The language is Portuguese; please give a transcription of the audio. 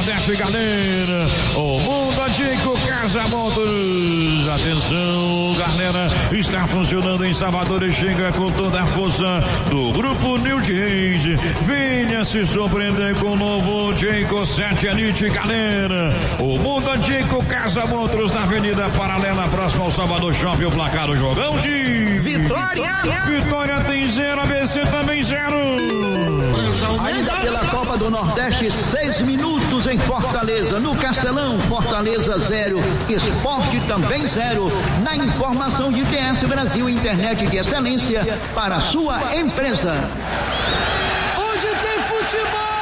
Nordeste, galera. O Mundo Antigo Casa Motors. Atenção, galera. Está funcionando em Salvador e chega com toda a força do Grupo New Jeans. Venha se surpreender com o novo Jayco 7 Elite, galera. O Mundo Antigo Casa Motors na Avenida Paralela, próximo ao Salvador Shopping. O placar do jogão de Vitória. Vitória tem 0, ABC também 0. Ainda pela Copa do Nordeste, 6 minutos em Fortaleza, no Castelão. Fortaleza 0, Esporte também 0. Na informação de TS Brasil, internet de excelência para a sua empresa. Onde tem futebol